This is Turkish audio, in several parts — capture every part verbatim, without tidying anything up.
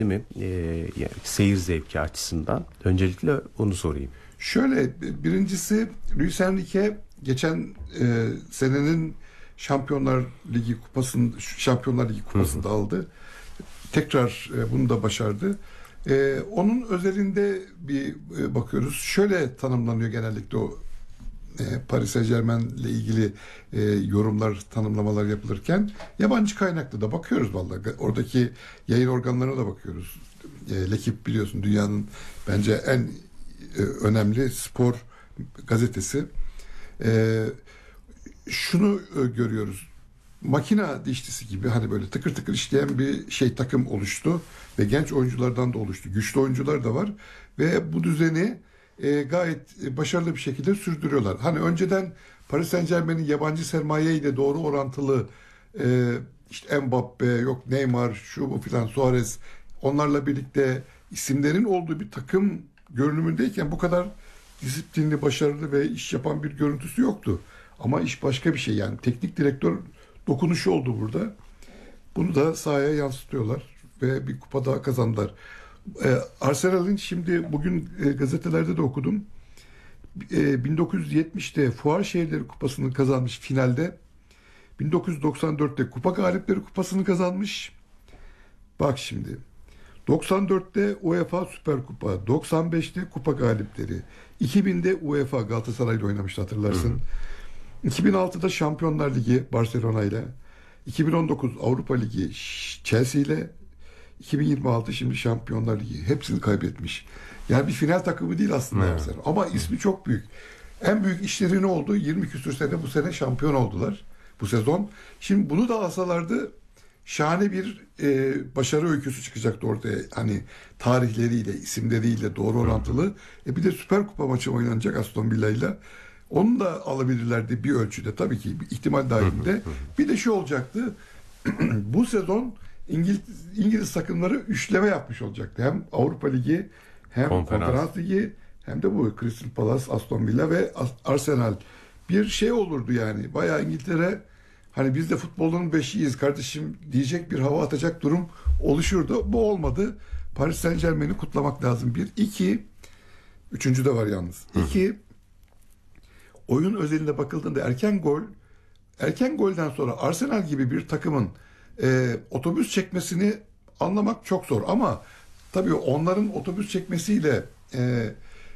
Değil mi? Ee, yani seyir zevki açısından. Öncelikle onu sorayım. Şöyle, birincisi Luis Enrique geçen e, senenin Şampiyonlar Ligi kupasını Şampiyonlar Ligi kupasını da aldı. Tekrar e, bunu da başardı. E, onun özelinde bir e, bakıyoruz. Şöyle tanımlanıyor genellikle o e, Paris Saint-Germain ile ilgili e, yorumlar, tanımlamalar yapılırken yabancı kaynaklı da bakıyoruz vallahi. Oradaki yayın organlarına da bakıyoruz. E, L'Équipe biliyorsun dünyanın bence en e, önemli spor gazetesi. E, şunu e, görüyoruz. Makina dişlisi gibi hani böyle tıkır tıkır işleyen bir şey takım oluştu ve genç oyunculardan da oluştu. Güçlü oyuncular da var ve bu düzeni e, gayet e, başarılı bir şekilde sürdürüyorlar. Hani önceden Paris Saint-Germain'in yabancı sermaye ile doğru orantılı e, işte Mbappe, yok Neymar, şu bu filan, Suarez, onlarla birlikte isimlerin olduğu bir takım görünümündeyken bu kadar disiplinli, başarılı ve iş yapan bir görüntüsü yoktu. Ama iş başka bir şey, yani teknik direktör dokunuşu oldu burada. Bunu da sahaya yansıtıyorlar ve bir kupa daha kazandılar. Ee, Arsenal'in şimdi bugün e, gazetelerde de okudum. E, bin dokuz yüz yetmişte Fuar Şehirleri Kupası'nı kazanmış finalde. bin dokuz yüz doksan dörtte Kupa Galipleri Kupası'nı kazanmış. Bak şimdi. doksan dörtte UEFA Süper Kupa, doksan beşte Kupa Galipleri, iki binde UEFA Galatasaray'la oynamıştı hatırlarsın. Hı. iki bin altıda Şampiyonlar Ligi Barcelona ile, iki bin on dokuz Avrupa Ligi Chelsea ile, iki bin yirmi altı şimdi Şampiyonlar Ligi, hepsini kaybetmiş. Yani bir final takımı değil aslında. Evet. Ama ismi çok büyük. En büyük işleri ne oldu? yirmi küsür sene bu sene şampiyon oldular bu sezon. Şimdi bunu da alsalardı şahane bir e, başarı öyküsü çıkacaktı ortaya. Hani tarihleriyle, isimleriyle doğru orantılı. E bir de Süper Kupa maçı oynanacak Aston Villa ile. Onu da alabilirlerdi bir ölçüde, tabii ki bir ihtimal dahilinde. Bir de şu olacaktı. Bu sezon İngiliz, İngiliz takımları üçleme yapmış olacaktı. Hem Avrupa Ligi, hem Konferans, Konferans Ligi, hem de bu Crystal Palace, Aston Villa ve Arsenal. Bir şey olurdu yani. Bayağı İngiltere, hani biz de futbolun beşiyiz kardeşim diyecek bir hava atacak durum oluşurdu. Bu olmadı. Paris Saint-Germain'i kutlamak lazım. Bir. iki Üçüncü de var yalnız. Hı. İki, oyun özelinde bakıldığında erken gol, erken golden sonra Arsenal gibi bir takımın e, otobüs çekmesini anlamak çok zor. Ama tabii onların otobüs çekmesiyle e,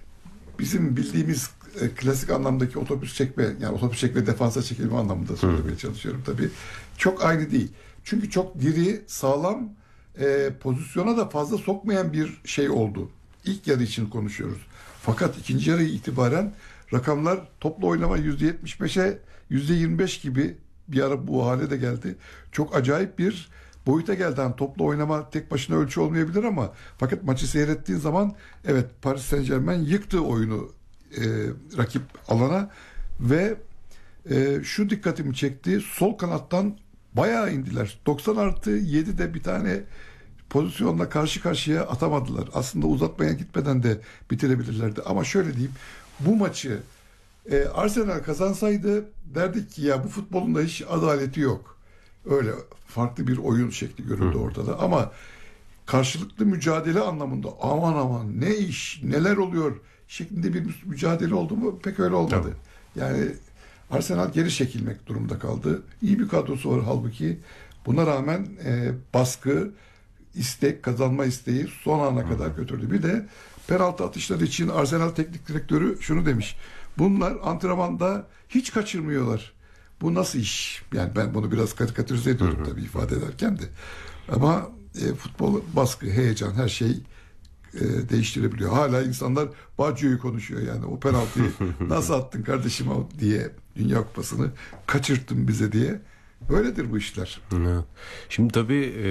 bizim bildiğimiz e, klasik anlamdaki otobüs çekme, yani otobüs çekme defansa çekilme anlamında söylemeye çalışıyorum tabii. Çok aynı değil. Çünkü çok diri, sağlam, e, pozisyona da fazla sokmayan bir şey oldu. İlk yarı için konuşuyoruz. Fakat ikinci yarı itibaren rakamlar topla oynama yüzde yetmiş beşe yüzde yirmi beş gibi bir ara bu hale de geldi. Çok acayip bir boyuta geldi. Yani topla oynama tek başına ölçü olmayabilir ama fakat maçı seyrettiğin zaman evet, Paris Saint-Germain yıktı oyunu e, rakip alana ve e, şu dikkatimi çekti. Sol kanattan bayağı indiler. doksan artı yedide bir tane pozisyonla karşı karşıya atamadılar. Aslında uzatmaya gitmeden de bitirebilirlerdi. Ama şöyle diyeyim, bu maçı e, Arsenal kazansaydı derdik ki ya bu futbolun da hiç adaleti yok. Öyle farklı bir oyun şekli görüldü ortada. Ama karşılıklı mücadele anlamında aman aman ne iş, neler oluyor şeklinde bir mücadele oldu mu? Pek öyle olmadı. Tabii. Yani Arsenal geri çekilmek durumunda kaldı. İyi bir kadrosu var halbuki. Buna rağmen e, baskı, istek, kazanma isteği son ana kadar götürdü. Bir de penaltı atışları için Arsenal teknik direktörü şunu demiş: bunlar antrenmanda hiç kaçırmıyorlar. Bu nasıl iş? Yani ben bunu biraz karikatürize ediyorum tabii ifade ederken de. Ama e, futbol, baskı, heyecan, her şey e, değiştirebiliyor. Hala insanlar Baggio'yu konuşuyor yani. O penaltıyı nasıl attın kardeşim diye, Dünya Kupası'nı kaçırttın bize diye. Böyledir bu işler. Şimdi tabii e,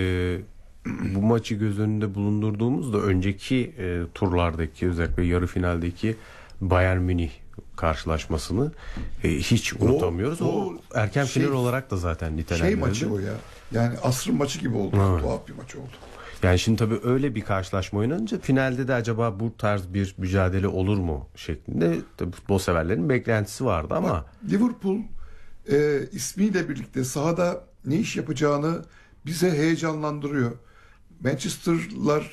bu maçı göz önünde bulundurduğumuzda önceki e, turlardaki, özellikle yarı finaldeki Bayern Münih karşılaşmasını e, hiç unutamıyoruz. O, o erken şey, final olarak da zaten nitelendirildi. Şey maçı o ya. Yani asrın maçı gibi oldu. Evet. Tuhaf bir maç oldu. Yani şimdi tabii öyle bir karşılaşma oynanınca finalde de acaba bu tarz bir mücadele olur mu şeklinde tabii futbol severlerin beklentisi vardı ama bak, Liverpool e, ismiyle birlikte sahada ne iş yapacağını bize heyecanlandırıyor. Manchester'lar